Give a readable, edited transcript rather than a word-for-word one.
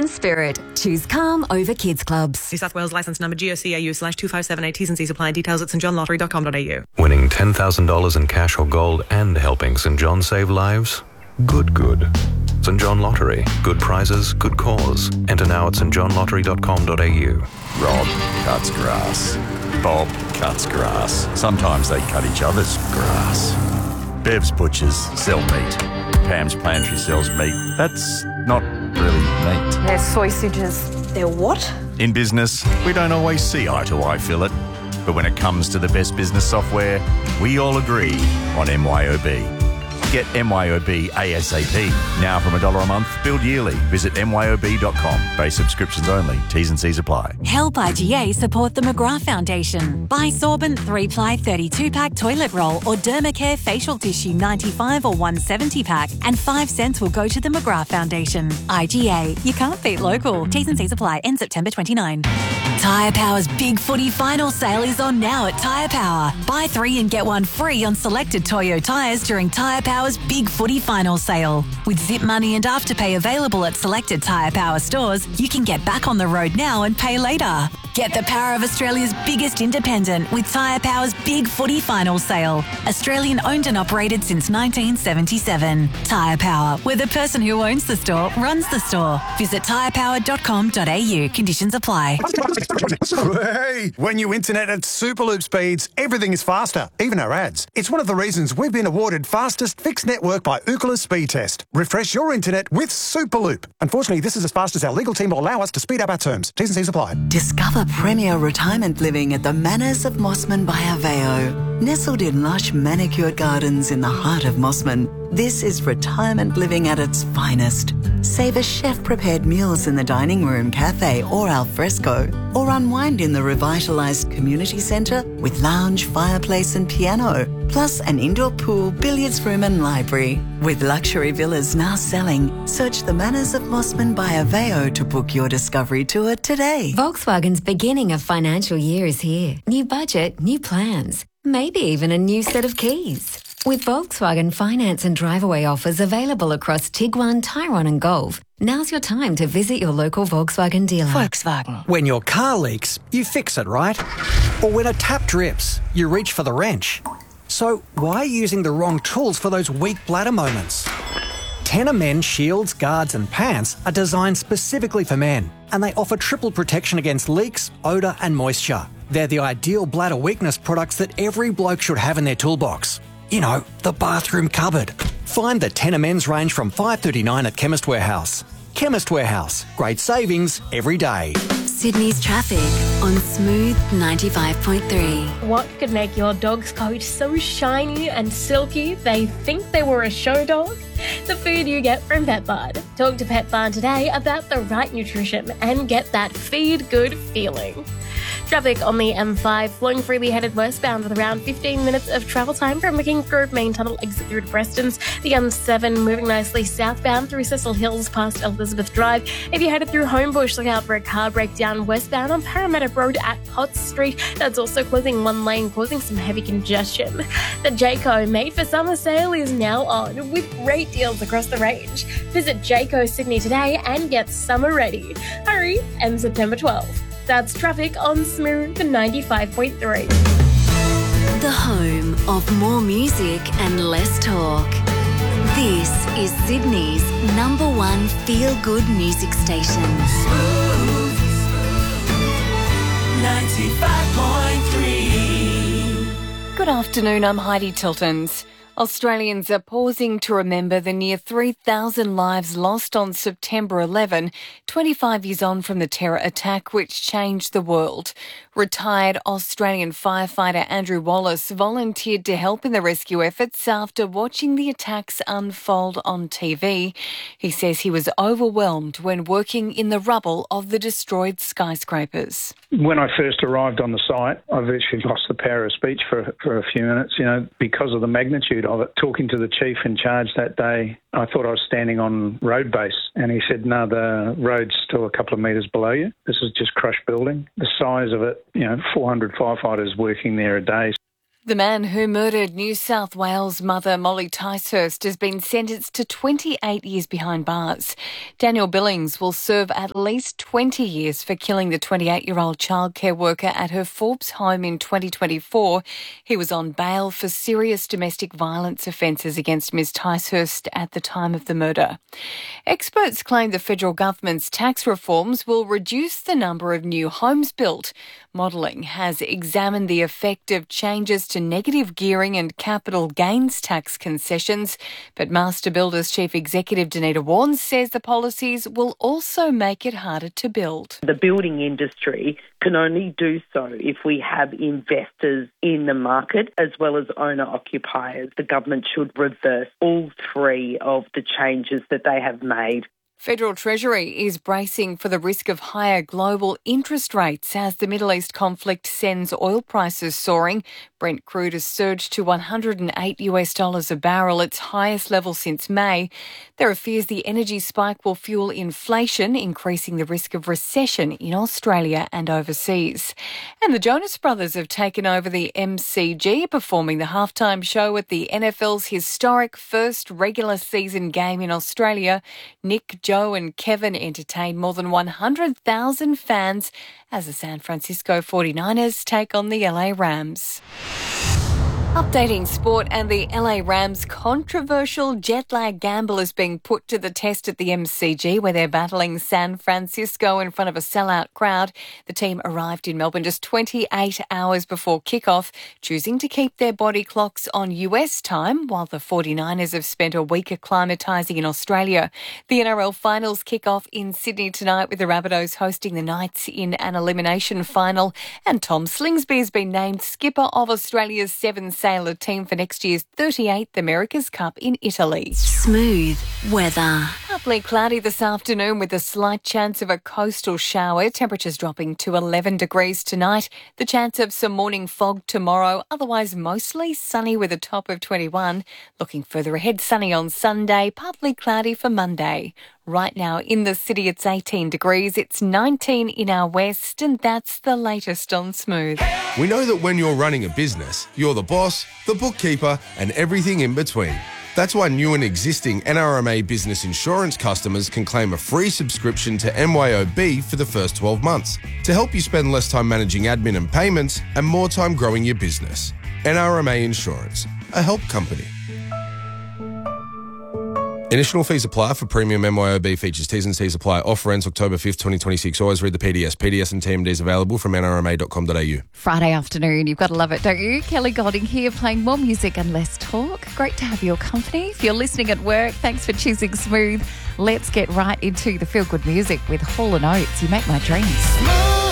Volkswagen Spirit. Choose calm over kids clubs. New South Wales licence number GOCAU/2578. T's and C's apply. Details at stjohnlottery.com.au. Winning $10,000 in cash or gold and helping St John save lives? Good. St John Lottery. Good prizes, good cause. Enter now at stjohnlottery.com.au. Rob cuts grass. Bob cuts grass. Sometimes they cut each other's grass. Bev's Butchers sell meat. Pam's Pantry sells meat. That's not really meat. They're sausages. They're what? In business, we don't always see eye to eye, Philip. But when it comes to the best business software, we all agree on MYOB. Get MYOB ASAP. Now from $1 a month, billed yearly. Visit myob.com. Base subscriptions only. T's and C's apply. Help IGA support the McGrath Foundation. Buy Sorbent 3-ply 32-pack toilet roll or Dermacare facial tissue 95 or 170 pack and 5 cents will go to the McGrath Foundation. IGA. You can't beat local. T's and C's apply. End September 29. Tyre Power's Big Footy Final Sale is on now at Tyre Power. Buy 3 and get 1 free on selected Toyo tyres during Tyre Power's Big Footy Final Sale. With Zip Money and Afterpay available at selected Tyre Power stores, you can get back on the road now and pay later. Get the power of Australia's biggest independent with Tyre Power's Big Footy Final Sale. Australian owned and operated since 1977. Tyre Power, where the person who owns the store runs the store. Visit tyrepower.com.au. Conditions apply. Hey, when you internet at Superloop speeds, everything is faster, even our ads. It's one of the reasons we've been awarded fastest fixed network by Ookla Speed Test. Refresh your internet with Superloop. Unfortunately, this is as fast as our legal team will allow us to speed up our terms. T's and C's apply. Discover premier retirement living at the Manors of Mossman by Aveo. Nestled in lush manicured gardens in the heart of Mossman, this is retirement living at its finest. Savour chef-prepared meals in the dining room, cafe or al fresco, or unwind in the revitalised community centre with lounge, fireplace and piano, plus an indoor pool, billiards room and library. With luxury villas now selling, search the Manors of Mossman by Aveo to book your discovery tour today. Volkswagen's beginning of financial year is here. New budget, new plans, maybe even a new set of keys. With Volkswagen finance and drive-away offers available across Tiguan, Tyrone and Golf, now's your time to visit your local Volkswagen dealer. Volkswagen. When your car leaks, you fix it, right? Or when a tap drips, you reach for the wrench. So why are you using the wrong tools for those weak bladder moments? Tenor Men shields, guards and pants are designed specifically for men, and they offer triple protection against leaks, odour and moisture. They're the ideal bladder weakness products that every bloke should have in their toolbox. You know, the bathroom cupboard. Find the Tenor Men's range from $5.39 at Chemist Warehouse. Chemist Warehouse. Great savings every day. Sydney's traffic on Smooth 95.3. What could make your dog's coat so shiny and silky they think they were a show dog? The food you get from Pet Bud. Talk to Pet Bud today about the right nutrition and get that feed good feeling. Traffic on the M5 flowing freely headed westbound with around 15 minutes of travel time from the Kings Grove main tunnel exit through to Prestons. The M7 moving nicely southbound through Cecil Hills past Elizabeth Drive. If you're headed through Homebush, look out for a car breakdown westbound on Parramatta Road at Potts Street. That's also closing one lane, causing some heavy congestion. The Jayco Made for Summer sale is now on with great deals across the range. Visit Jayco Sydney today and get summer ready. Hurry, ends September 12th. That's traffic on Smooth 95.3. The home of more music and less talk. This is Sydney's #1 feel-good music station. Smooth 95.3. Good afternoon, I'm Heidi Tiltons. Australians are pausing to remember the near 3,000 lives lost on September 11, 25 years on from the terror attack which changed the world. Retired Australian firefighter Andrew Wallace volunteered to help in the rescue efforts after watching the attacks unfold on TV. He says he was overwhelmed when working in the rubble of the destroyed skyscrapers. When I first arrived on the site, I virtually lost the power of speech for a few minutes, because of the magnitude of it. Talking to the chief in charge that day, I thought I was standing on road base, and he said, no, the road's still a couple of metres below you. This is just crushed building. The size of it, 400 firefighters working there a day. The man who murdered New South Wales mother Molly Ticehurst has been sentenced to 28 years behind bars. Daniel Billings will serve at least 20 years for killing the 28-year-old childcare worker at her Forbes home in 2024. He was on bail for serious domestic violence offences against Ms Ticehurst at the time of the murder. Experts claim the federal government's tax reforms will reduce the number of new homes built. Modelling has examined the effect of changes to negative gearing and capital gains tax concessions, but Master Builders Chief Executive Danita Warnes says the policies will also make it harder to build. The building industry can only do so if we have investors in the market as well as owner-occupiers. The government should reverse all three of the changes that they have made. Federal Treasury is bracing for the risk of higher global interest rates as the Middle East conflict sends oil prices soaring. Brent crude has surged to $108 a barrel, its highest level since May. There are fears the energy spike will fuel inflation, increasing the risk of recession in Australia and overseas. And the Jonas Brothers have taken over the MCG, performing the halftime show at the NFL's historic first regular season game in Australia. Nick, Joe and Kevin entertained more than 100,000 fans as the San Francisco 49ers take on the LA Rams. Updating sport, and the LA Rams' controversial jet lag gamble is being put to the test at the MCG, where they're battling San Francisco in front of a sellout crowd. The team arrived in Melbourne just 28 hours before kickoff, choosing to keep their body clocks on US time, while the 49ers have spent a week acclimatising in Australia. The NRL finals kick off in Sydney tonight, with the Rabbitohs hosting the Knights in an elimination final. And Tom Slingsby has been named skipper of Australia's Seven-Sailor team for next year's 38th America's Cup in Italy. Smooth weather. Partly cloudy this afternoon with a slight chance of a coastal shower. Temperatures dropping to 11 degrees tonight. The chance of some morning fog tomorrow. Otherwise mostly sunny with a top of 21. Looking further ahead, sunny on Sunday. Partly cloudy for Monday. Right now in the city it's 18 degrees. It's 19 in our west, and that's the latest on Smooth. We know that when you're running a business, you're the boss, the bookkeeper and everything in between. That's why new and existing NRMA Business Insurance customers can claim a free subscription to MYOB for the first 12 months to help you spend less time managing admin and payments and more time growing your business. NRMA Insurance, a help company. Initial fees apply for premium MYOB features. T's and C's apply. Offer ends October 5th, 2026. Always read the PDS. PDS and TMDs available from nrma.com.au. Friday afternoon, you've got to love it, don't you? Kelly Golding here, playing more music and less talk. Great to have your company. If you're listening at work, thanks for choosing Smooth. Let's get right into the feel-good music with Hall & Oates. You make my dreams.